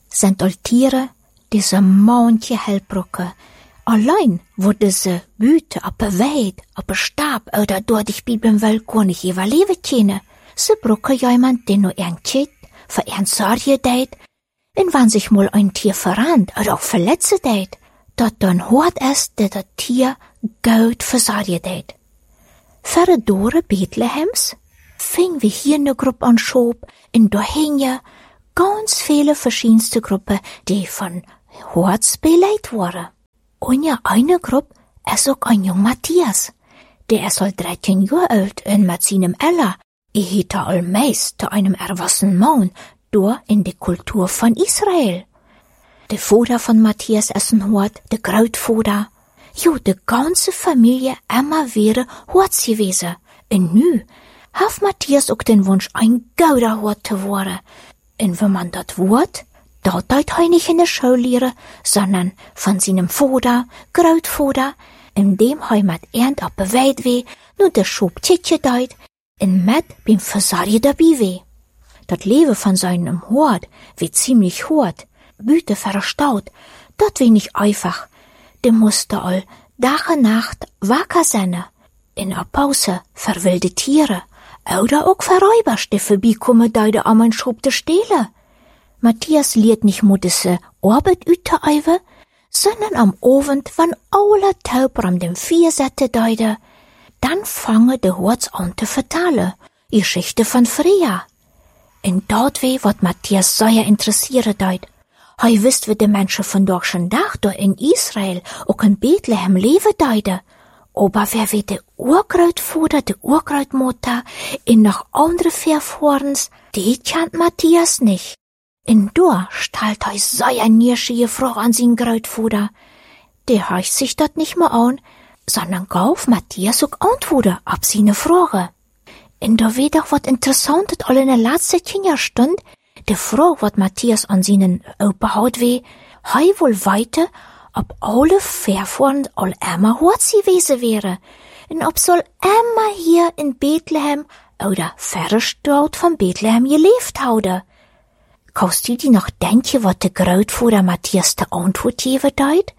sind all Tiere, diese manche Hellbrücke. Allein, wo diese Büte op een Weid, op een Stab oder door dich bieben will, kann ich überleben können. Sie brauchen jemand, der nur irgendetwas für ihren Sorge deit, und wenn sich mal ein Tier verrannt oder auch verletzt deit, dat dann hört es, dass das Tier gut versorgt deit. Für Dore Bethlehems fing wir hier eine Gruppe an Schob, und da hingen ganz viele verschiedenste Gruppen, die von Horts beleidigt waren. Und ja, eine Gruppe ist auch ein junger Matthias. Der ist halt 13 Jahre alt und mit seinem Ella, hielt allmeist zu einem erwachsenen Mann, da in die Kultur von Israel. Der Vater von Matthias ist ein Hort, der Großvater. Jo, die ganze Familie immer wäre Horts gewesen. Und nu hat Matthias auch den Wunsch, ein guter Hort zu werden. Und wenn man das wird, da deit er nicht in der Schule lehren, sondern von seinem Vater, Großvater, in dem er mit Ernt ab beweit weh, nur der Schub Titje deit, und mit beim Versorgen dabei weh. Das Leben von seinem Hort wie ziemlich hart, Büte verstaut, dat weh nicht einfach. Der musste all Tag und Nacht wacker sein, in a Pause für wilde Tiere, oder auch für Räuber, die vorbeikommen, da der am ein Schub te stehlen. Matthias liert nicht nur diese Arbeit ütereiwe, sondern am Abend, wenn alle Tauber am dem Vier sette deide, dann fange de Horts an zu vertellen, Geschichte von Freya. In dort weh, wat Matthias sehr interessiert deid. Hei wisst, wie de Menschen von dorschen Dach da in Israel, auch in Bethlehem leben deide. Aber wer wie de Urgroßvater, de Urgroßmutter, in noch andere Verfahrens, die kennt Matthias nicht. In da stellt er sehr nierschige Frage an sein Großvater. Der heißt sich dat nicht mehr an, sondern gauf Matthias auch Antworten ab seine Frage. In da weh doch wat Interessantes all in der letzten Kinderstund, de Frage, wat Matthias an seinen Opa haut weh, hei wohl weiter, ob alle Verfahren all immer Horts gewesen wäre, und ob soll immer hier in Bethlehem oder verstaut von Bethlehem gelebt haude. Kannst du dir noch denken, wat de Großvater Matthias de Antwort geben deit?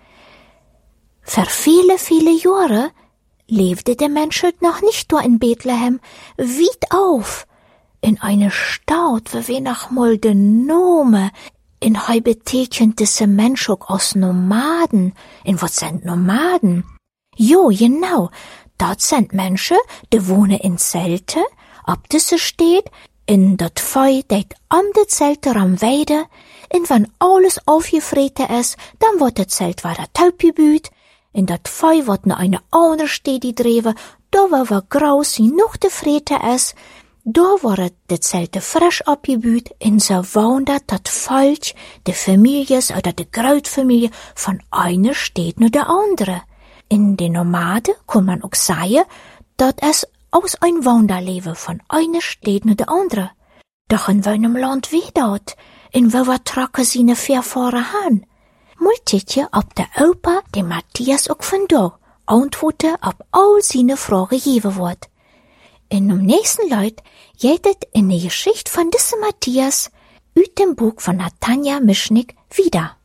Für viele, viele Jahre lebte der Mensch noch nicht nur in Bethlehem, weit auf, in eine Stadt, wo wir noch mal den Nome, in hei betekent diese Mensch auch aus Nomaden. In was sind Nomaden? Jo, genau, dort sind Menschen, die wohnen in Zelte, ab diese steht, in dat Feu, deit am de Zelte am Weide, und wenn alles aufgefreten ist, dann wird das Zelt wieder taub gebüht, in dat Feu wird noch eine andere Stede dreven, da war graus genug de Frete ist, da wurde de Zelte frisch abgebüht, in so wandert dat Volk, de Families oder de Großfamilie von einer Stadt nur der andere. In den Nomaden kann man auch sagen, dat es aus ein Wanderleben von einer Stadt nur der andere. Doch in welchem Land wie dort, in wo wir tracken seine Verfahren han. Multitje ob der Opa, dem Matthias auch von da, Antworten ob all seine Fragen geben wird. In dem nächsten Leut jedet in der Geschichte von diesem Matthias, üt dem Buch von Natanja Mischnik wieder.